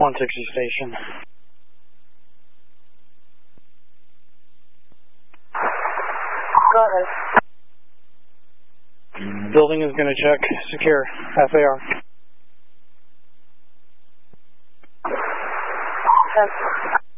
160 station. Go ahead. Building is going to check secure. FAR. 10.